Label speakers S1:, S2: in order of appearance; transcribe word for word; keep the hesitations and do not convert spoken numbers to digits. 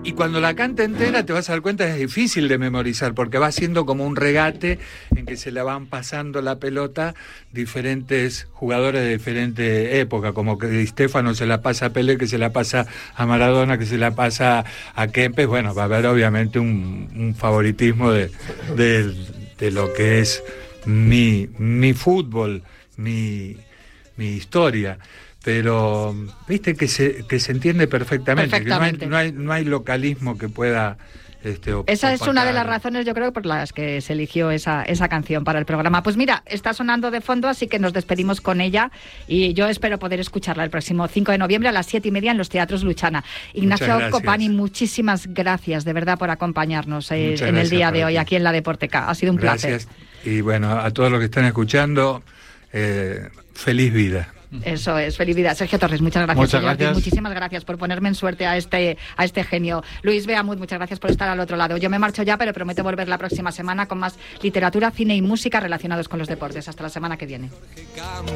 S1: y cuando la canta entera te vas a dar cuenta es difícil de memorizar, porque va siendo como un regate en que se la van pasando la pelota diferentes jugadores de diferentes épocas, como que Di Stéfano se la pasa a Pelé, que se la pasa a Maradona, que se la pasa a Kempes. Bueno, va a haber obviamente un, un favoritismo de, de, de lo que es mi, mi fútbol, mi, mi historia. Pero viste que se que se entiende perfectamente,
S2: perfectamente.
S1: Que no hay, no hay no hay localismo que pueda este, op-
S2: esa es
S1: opacar.
S2: una de las razones, yo creo, por las que se eligió esa esa canción para el programa. Pues mira, está sonando de fondo, así que nos despedimos con ella y yo espero poder escucharla el próximo cinco de noviembre a las siete y media en los Teatros Luchana. Ignacio Copani, muchísimas gracias de verdad por acompañarnos eh, en el día de hoy aquí en la Deporteca. Ha sido un
S1: gracias.
S2: placer.
S1: Y bueno, a todos los que están escuchando, eh, feliz vida.
S2: Eso es, feliz vida. Sergio Torres, muchas gracias.
S3: Muchas gracias.
S2: Muchísimas gracias por ponerme en suerte a este a este genio. Luis Beamud, muchas gracias por estar al otro lado. Yo me marcho ya, pero prometo volver la próxima semana con más literatura, cine y música relacionados con los deportes. Hasta la semana que viene.